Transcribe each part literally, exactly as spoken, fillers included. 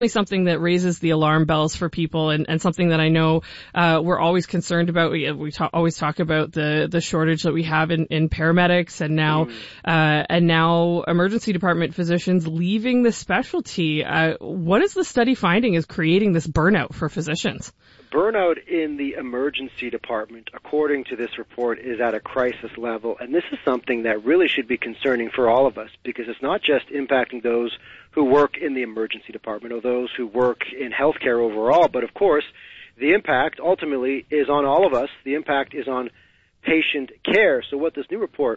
something that raises the alarm bells for people, and, and something that I know uh, we're always concerned about. We, we talk, always talk about the, the shortage that we have in, in paramedics, and now mm. uh, and now emergency department physicians leaving the specialty. Uh, what is the study finding is creating this burnout for physicians? Burnout in the emergency department, according to this report, is at a crisis level, and this is something that really should be concerning for all of us, because it's not just impacting those who work in the emergency department or those who work in healthcare overall, but of course, the impact ultimately is on all of us. The impact is on patient care. So what this new report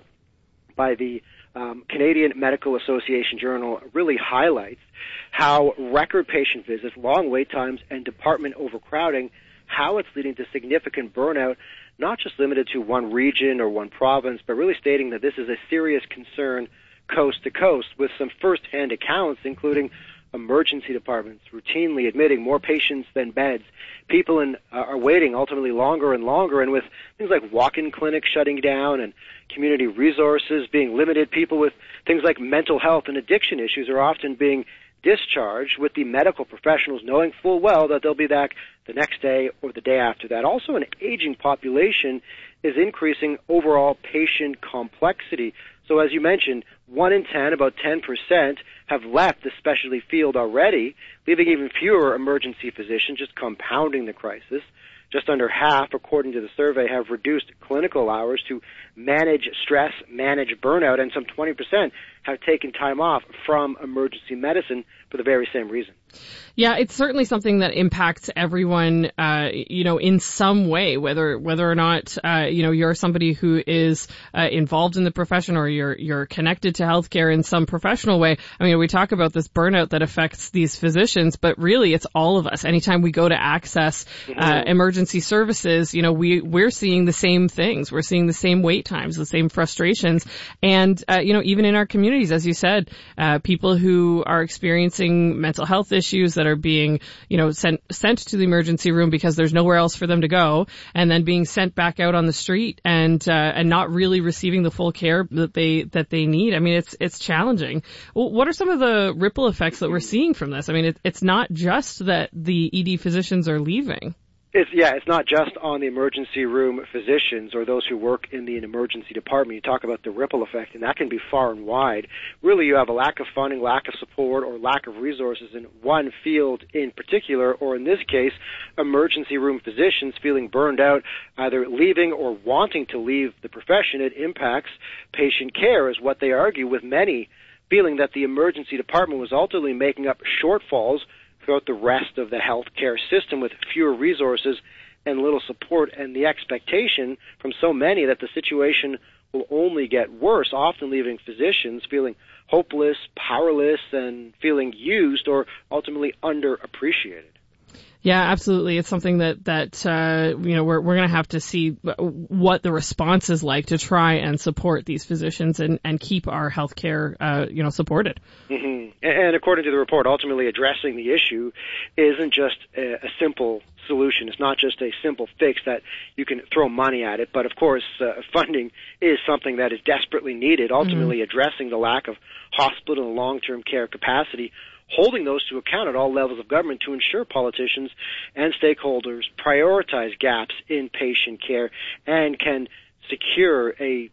by the um, Canadian Medical Association Journal really highlights how record patient visits, long wait times, and department overcrowding, how it's leading to significant burnout, not just limited to one region or one province, but really stating that this is a serious concern coast to coast, with some first-hand accounts, including emergency departments routinely admitting more patients than beds. People in, uh, are waiting ultimately longer and longer, and with things like walk-in clinics shutting down and community resources being limited, people with things like mental health and addiction issues are often being discharged, with the medical professionals knowing full well that they'll be back the next day or the day after that. Also, an aging population is increasing overall patient complexity. So as you mentioned, one in ten, about ten percent, have left the specialty field already, leaving even fewer emergency physicians, just compounding the crisis. Just under half, according to the survey, have reduced clinical hours to manage stress, manage burnout, and some twenty percent have taken time off from emergency medicine for the very same reason. Yeah, it's certainly something that impacts everyone, uh, you know, in some way, whether whether or not, uh, you know, you're somebody who is uh, involved in the profession, or you're you're connected to healthcare in some professional way. I mean, we talk about this burnout that affects these physicians, but really it's all of us. Anytime we go to access uh, mm-hmm. emergency services, you know, we we're seeing the same things. We're seeing the same wait times, the same frustrations, and uh, you know, even in our communities, as you said, uh, people who are experiencing mental health issues that are being, you know, sent sent to the emergency room because there's nowhere else for them to go, and then being sent back out on the street and uh, and not really receiving the full care that they that they need. I mean, it's it's challenging. What are some of the ripple effects that we're seeing from this? I mean, it, it's not just that the E D physicians are leaving. It's, yeah, it's not just on the emergency room physicians or those who work in the emergency department. You talk about the ripple effect, and that can be far and wide. Really, you have a lack of funding, lack of support, or lack of resources in one field in particular, or in this case, emergency room physicians feeling burned out, either leaving or wanting to leave the profession. It impacts patient care, is what they argue, with many feeling that the emergency department was ultimately making up shortfalls throughout the rest of the healthcare system, with fewer resources and little support, and the expectation from so many that the situation will only get worse, often leaving physicians feeling hopeless, powerless, and feeling used or ultimately underappreciated. Yeah, absolutely. It's something that, that, uh, you know, we're, we're going to have to see what the response is like to try and support these physicians and, and keep our healthcare, uh, you know, supported. Mm-hmm. And according to the report, ultimately addressing the issue isn't just a, a simple solution. It's not just a simple fix that you can throw money at it, but of course, uh, funding is something that is desperately needed, ultimately mm-hmm. addressing the lack of hospital and long-term care capacity, holding those to account at all levels of government to ensure politicians and stakeholders prioritize gaps in patient care and can secure a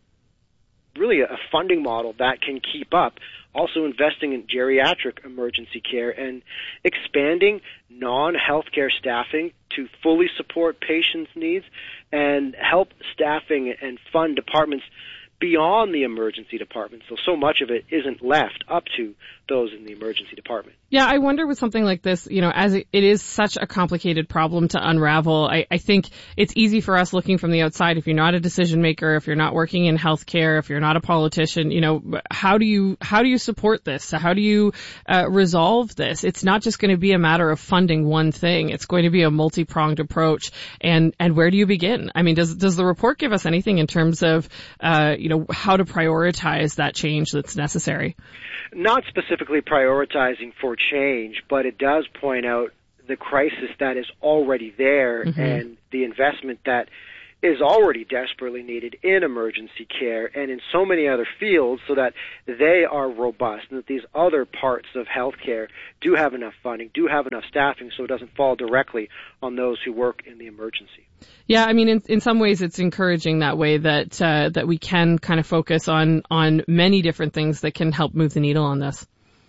really a funding model that can keep up. Also investing in geriatric emergency care and expanding non-healthcare staffing to fully support patients' needs and help staffing and fund departments beyond the emergency department. So, so much of it isn't left up to those in the emergency department. Yeah, I wonder with something like this, you know, as it, it is such a complicated problem to unravel, I, I think it's easy for us looking from the outside. If you're not a decision maker, if you're not working in healthcare, if you're not a politician, you know, how do you, how do you support this? How do you uh, resolve this? It's not just going to be a matter of funding one thing. It's going to be a multi-pronged approach. And, and where do you begin? I mean, does, does the report give us anything in terms of, uh, you know, how to prioritize that change that's necessary? Not specifically prioritizing for change, but it does point out the crisis that is already there mm-hmm. and the investment that is already desperately needed in emergency care and in so many other fields, so that they are robust and that these other parts of healthcare do have enough funding, do have enough staffing, so it doesn't fall directly on those who work in the emergency. Yeah, I mean, in, in some ways it's encouraging that way, that uh, that we can kind of focus on, on many different things that can help move the needle on this.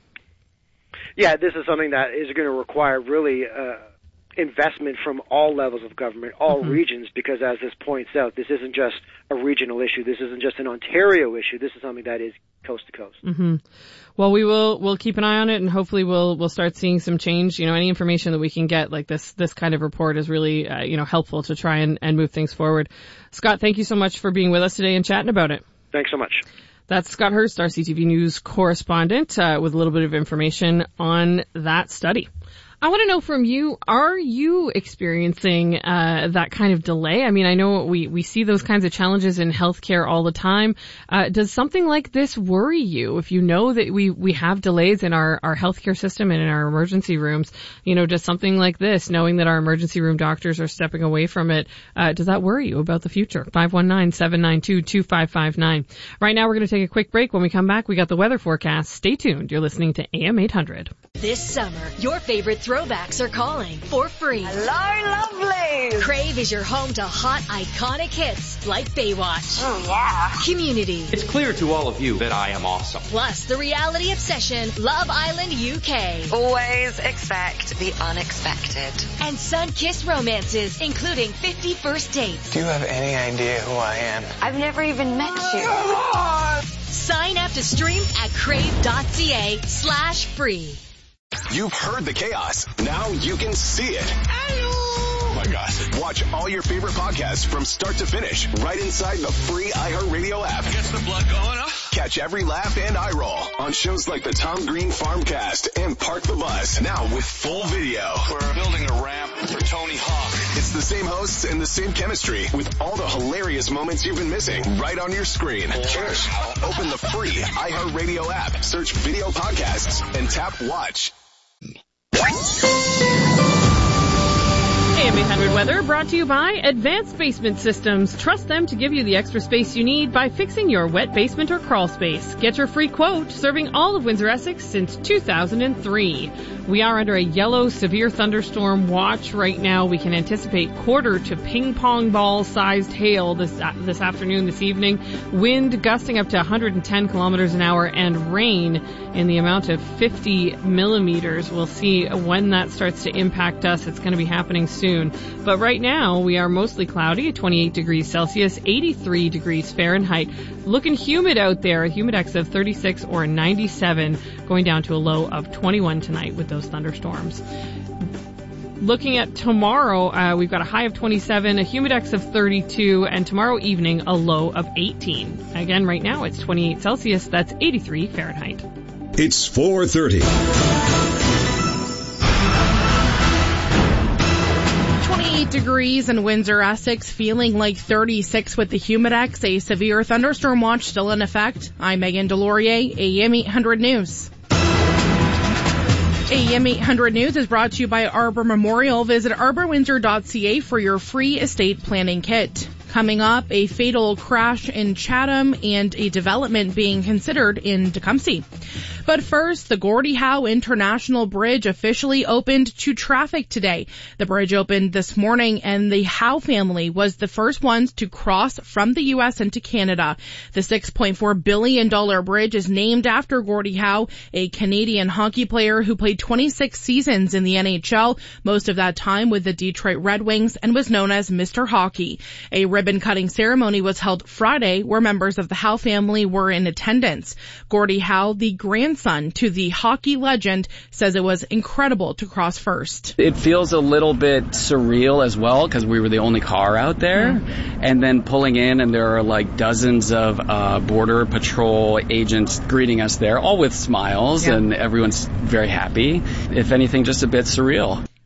Yeah, this is something that is going to require really uh, investment from all levels of government, all mm-hmm. regions, because as this points out, this isn't just a regional issue. This isn't just an Ontario issue. This is something that is coast to coast. Mm-hmm. Well, we will, we'll keep an eye on it, and hopefully we'll, we'll start seeing some change. You know, any information that we can get, like this, this kind of report is really, uh, you know, helpful to try and, and move things forward. Scott, thank you so much for being with us today and chatting about it. Thanks so much. That's Scott Hurst, our C T V News correspondent, uh, with a little bit of information on that study. I want to know from you, are you experiencing uh that kind of delay? I mean, I know we, we see those kinds of challenges in healthcare all the time. Uh does something like this worry you? If you know that we, we have delays in our, our healthcare system and in our emergency rooms, you know, does something like this, knowing that our emergency room doctors are stepping away from it, uh does that worry you about the future? five one nine, seven nine two, two five five nine. Right now we're going to take a quick break. When we come back, we got the weather forecast. Stay tuned. You're listening to A M eight hundred. This summer, your favorite throwbacks are calling for free. Hello, lovelies! Crave is your home to hot, iconic hits like Baywatch. Oh, yeah. Community. It's clear to all of you that I am awesome. Plus, the reality obsession, Love Island U K. Always expect the unexpected. And sun-kissed romances, including fifty First Dates. Do you have any idea who I am? I've never even met you. Come on! Sign up to stream at crave.ca slash free. You've heard the chaos. Now you can see it. Oh my gosh. Watch all your favorite podcasts from start to finish right inside the free iHeartRadio app. Gets the blood going up. Catch every laugh and eye roll on shows like the Tom Green Farmcast and Park the Bus. Now with full video. We're building a ramp for Tony Hawk. It's the same hosts and the same chemistry with all the hilarious moments you've been missing right on your screen. Cheers. Open the free iHeartRadio app, search video podcasts, and tap watch. A M eight hundred weather brought to you by Advanced Basement Systems. Trust them to give you the extra space you need by fixing your wet basement or crawl space. Get your free quote, serving all of Windsor-Essex since two thousand three. We are under a yellow severe thunderstorm watch right now. We can anticipate quarter to ping pong ball sized hail this this afternoon, this evening. Wind gusting up to one hundred ten kilometers an hour and rain in the amount of fifty millimeters. We'll see when that starts to impact us. It's going to be happening soon. But right now, we are mostly cloudy at twenty-eight degrees Celsius, eighty-three degrees Fahrenheit. Looking humid out there, a humidex of thirty-six or ninety-seven, going down to a low of twenty-one tonight with those thunderstorms. Looking at tomorrow, uh, we've got a high of twenty-seven, a humidex of thirty-two, and tomorrow evening, a low of eighteen. Again, right now, it's twenty-eight Celsius, that's eighty-three Fahrenheit. It's four thirty. twenty-eight degrees in Windsor-Essex, feeling like thirty-six with the humidex. A severe thunderstorm watch still in effect. I'm Megan Delorier, A M eight hundred News. A M eight hundred News is brought to you by Arbor Memorial. Visit arbor windsor dot c a for your free estate planning kit. Coming up, a fatal crash in Chatham and a development being considered in Tecumseh. But first, the Gordie Howe International Bridge officially opened to traffic today. The bridge opened this morning, and the Howe family was the first ones to cross from the U S into Canada. The six point four billion dollars bridge is named after Gordie Howe, a Canadian hockey player who played twenty-six seasons in the N H L, most of that time with the Detroit Red Wings, and was known as Mister Hockey. A ribbon-cutting ceremony was held Friday, where members of the Howe family were in attendance. Gordie Howe, the grandson to the hockey legend, says it was incredible to cross first. It feels a little bit surreal as well because we were the only car out there. Mm. And then pulling in, and there are like dozens of uh, Border Patrol agents greeting us there, all with smiles, yeah. And everyone's very happy. If anything, just a bit surreal.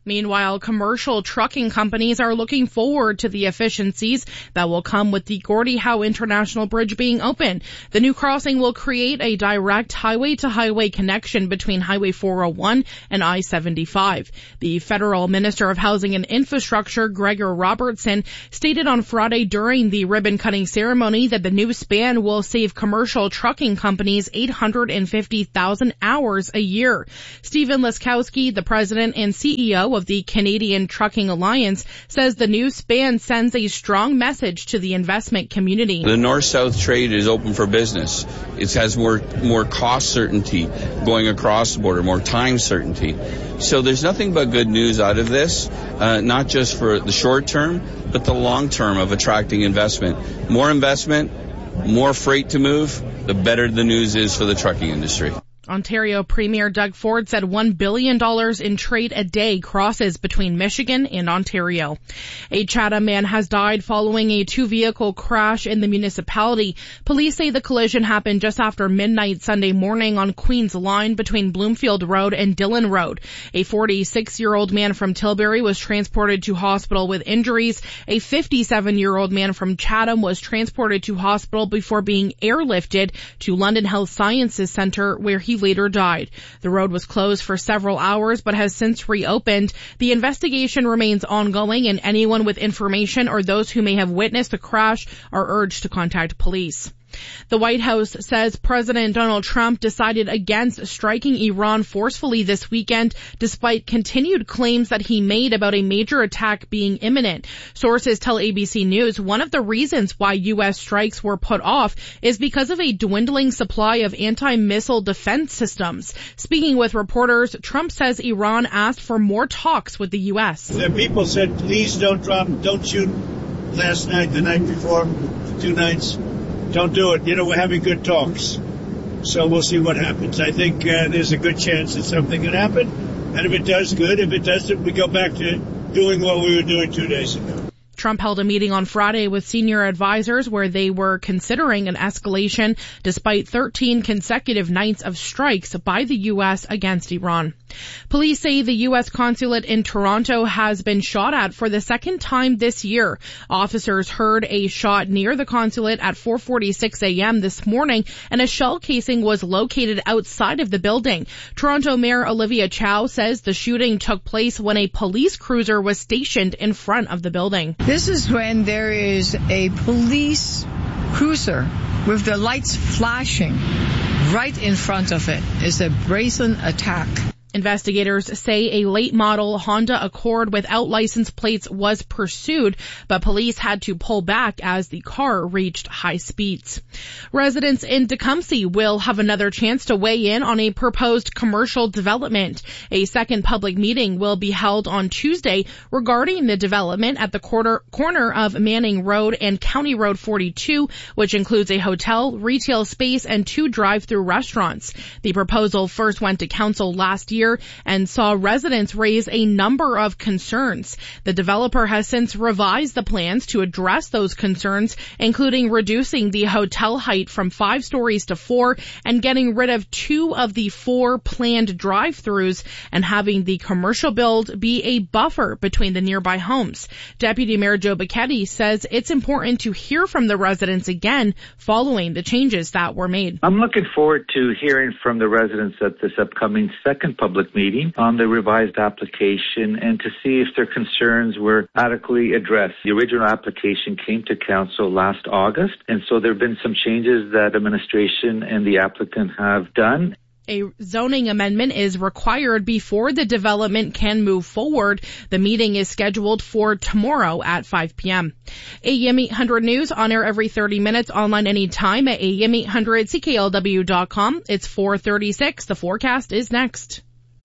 Meanwhile, commercial trucking companies are looking forward to the efficiencies that will come with the Gordie Howe International Bridge being open. The new crossing will create a direct highway-to-highway connection between Highway four oh one and I seventy-five. The federal Minister of Housing and Infrastructure, Gregor Robertson, stated on Friday during the ribbon-cutting ceremony that the new span will save commercial trucking companies eight hundred fifty thousand hours a year. Stephen Laskowski, the president and C E O of the Canadian Trucking Alliance, says the new span sends a strong message to the investment community. The north-south trade is open for business. It has more more cost certainty going across the border, more time certainty. So there's nothing but good news out of this, uh, not just for the short term, but the long term of attracting investment. More investment, more freight to move, the better the news is for the trucking industry. Ontario Premier Doug Ford said one billion dollars in trade a day crosses between Michigan and Ontario. A Chatham man has died following a two-vehicle crash in the municipality. Police say the collision happened just after midnight Sunday morning on Queen's Line between Bloomfield Road and Dillon Road. A forty-six-year-old man from Tilbury was transported to hospital with injuries. A fifty-seven-year-old man from Chatham was transported to hospital before being airlifted to London Health Sciences Centre, where he later died. The road was closed for several hours but has since reopened. The investigation remains ongoing, and anyone with information or those who may have witnessed the crash are urged to contact police. The White House says President Donald Trump decided against striking Iran forcefully this weekend, despite continued claims that he made about a major attack being imminent. Sources tell A B C News one of the reasons why U S strikes were put off is because of a dwindling supply of anti-missile defense systems. Speaking with reporters, Trump says Iran asked for more talks with the U S. The people said, please don't drop, don't shoot last night, the night before, two nights. Don't do it. You know, we're having good talks. So we'll see what happens. I think uh, there's a good chance that something can happen. And if it does, good. If it doesn't, we go back to doing what we were doing two days ago. Trump held a meeting on Friday with senior advisors where they were considering an escalation despite thirteen consecutive nights of strikes by the U S against Iran. Police say the U S consulate in Toronto has been shot at for the second time this year. Officers heard a shot near the consulate at four forty-six a.m. this morning, and a shell casing was located outside of the building. Toronto Mayor Olivia Chow says the shooting took place when a police cruiser was stationed in front of the building. This is when there is a police cruiser with the lights flashing right in front of it. It's a brazen attack. Investigators say a late model Honda Accord without license plates was pursued, but police had to pull back as the car reached high speeds. Residents in Tecumseh will have another chance to weigh in on a proposed commercial development. A second public meeting will be held on Tuesday regarding the development at the quarter, corner of Manning Road and County Road forty-two, which includes a hotel, retail space, and two drive-through restaurants. The proposal first went to council last year and saw residents raise a number of concerns. The developer has since revised the plans to address those concerns, including reducing the hotel height from five stories to four and getting rid of two of the four planned drive-throughs and having the commercial build be a buffer between the nearby homes. Deputy Mayor Joe Bacchetti says it's important to hear from the residents again following the changes that were made. I'm looking forward to hearing from the residents at this upcoming second public meeting on the revised application and to see if their concerns were adequately addressed. The original application came to council last August, and so there have been some changes that administration and the applicant have done. A zoning amendment is required before the development can move forward. The meeting is scheduled for tomorrow at five p.m. A M eight hundred News on air every thirty minutes, online anytime at A M eight hundred C K L W dot com. It's four thirty-six. The forecast is next.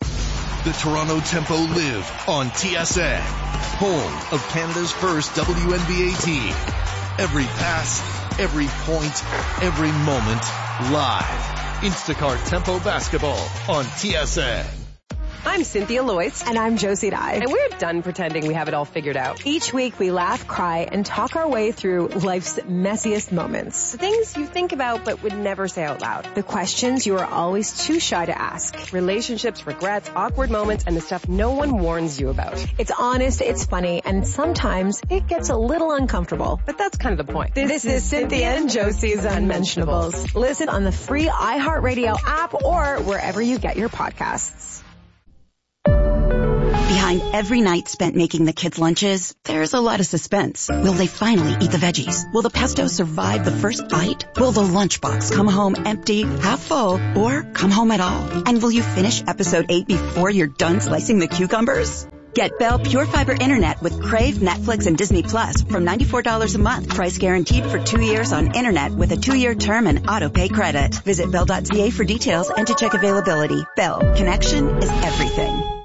The Toronto Tempo live on T S N, home of Canada's first W N B A team. Every pass, every point, every moment, live. Instacart Tempo Basketball on T S N. I'm Cynthia Loyce. And I'm Josie Dye. And we're done pretending we have it all figured out. Each week we laugh, cry, and talk our way through life's messiest moments. The things you think about but would never say out loud. The questions you are always too shy to ask. Relationships, regrets, awkward moments, and the stuff no one warns you about. It's honest, it's funny, and sometimes it gets a little uncomfortable. But that's kind of the point. This, this is Cynthia and Josie's Unmentionables. Listen on the free iHeartRadio app or wherever you get your podcasts. Behind every night spent making the kids' lunches, there's a lot of suspense. Will they finally eat the veggies? Will the pesto survive the first bite? Will the lunchbox come home empty, half full, or come home at all? And will you finish episode eight before you're done slicing the cucumbers? Get Bell Pure Fiber Internet with Crave, Netflix, and Disney Plus from ninety-four dollars a month. Price guaranteed for two years on Internet with a two-year term and auto-pay credit. Visit bell dot c a for details and to check availability. Bell. Connection is everything.